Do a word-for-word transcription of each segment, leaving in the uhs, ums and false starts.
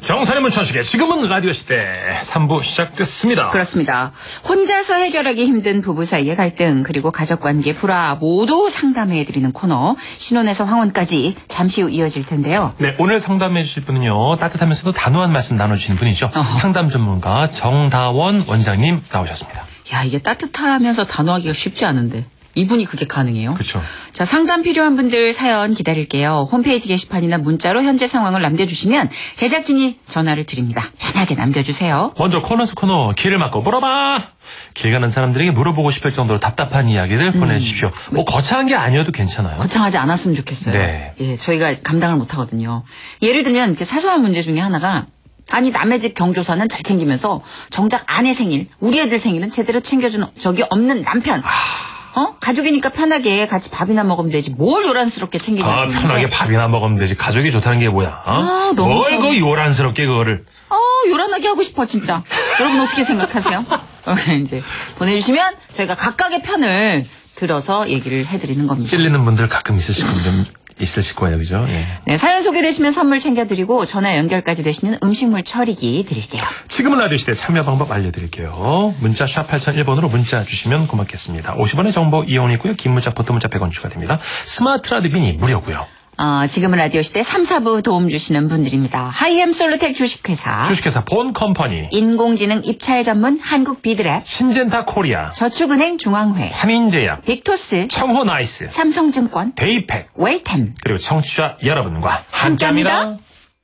정선의 문천식의 지금은 라디오 시대 삼 부 시작됐습니다. 그렇습니다. 혼자서 해결하기 힘든 부부 사이의 갈등 그리고 가족관계 불화 모두 상담해드리는 코너 신혼에서 황혼까지 잠시 후 이어질 텐데요. 네, 오늘 상담해 주실 분은요. 따뜻하면서도 단호한 말씀 나눠주시는 분이죠. 어허. 상담 전문가 정다원 원장님 나오셨습니다. 야, 이게 따뜻하면서 단호하기가 쉽지 않은데 이분이 그게 가능해요? 그렇죠. 자, 상담 필요한 분들 사연 기다릴게요. 홈페이지 게시판이나 문자로 현재 상황을 남겨주시면 제작진이 전화를 드립니다. 편하게 남겨주세요. 먼저 코너 스 코너 길을 막고 물어봐. 길 가는 사람들에게 물어보고 싶을 정도로 답답한 이야기들 음. 보내주십시오. 뭐 거창한 게 아니어도 괜찮아요. 거창하지 않았으면 좋겠어요. 네. 예, 저희가 감당을 못하거든요. 예를 들면 그 사소한 문제 중에 하나가 아니 남의 집 경조사는 잘 챙기면서 정작 아내 생일, 우리 애들 생일은 제대로 챙겨준 적이 없는 남편. 아... 어? 가족이니까 편하게 같이 밥이나 먹으면 되지. 뭘 요란스럽게 챙기냐고. 아, 편하게 밥이나 먹으면 되지. 가족이 좋다는 게 뭐야? 어? 아, 너무 뭘 그 요란스럽게 그거를. 어, 요란하게 하고 싶어 진짜. 여러분 어떻게 생각하세요? 이제 보내주시면 저희가 각각의 편을 들어서 얘기를 해드리는 겁니다. 찔리는 분들 가끔 있으실 분들 있으실 거예요, 그죠? 예. 네, 사연 소개되시면 선물 챙겨드리고 전화 연결까지 되시면 음식물 처리기 드릴게요. 지금은 라디오 시대 참여 방법 알려드릴게요. 문자 샵 팔공공일 번으로 문자 주시면 고맙겠습니다. 오십 원의 정보 이용이 있고요. 긴 문자, 포토 문자 백 원 추가됩니다. 스마트 라디오 미니 무료고요. 어, 지금은 라디오 시대 삼, 사 부 도움 주시는 분들입니다. 하이엠 솔루텍 주식회사, 주식회사 본 컴퍼니, 인공지능 입찰 전문 한국 비드랩, 신젠타 코리아, 저축은행 중앙회, 화민제약, 빅토스, 청호 나이스, 삼성증권, 데이팩, 웨이템, 그리고 청취자 여러분과 함께합니다. 함께합니다.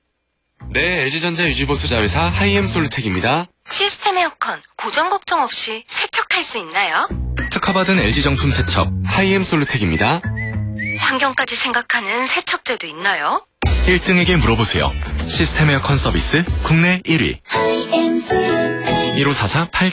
네, 엘지전자 유지보수 자회사 하이엠 솔루텍입니다. 시스템 에어컨 고정 걱정 없이 세척할 수 있나요? 특허받은 엘지 정품 세척 하이엠 솔루텍입니다. 환경까지 생각하는 세척제도 있나요? 일 등에게 물어보세요. 시스템 에어컨 서비스 국내 일 위. 일오사사 팔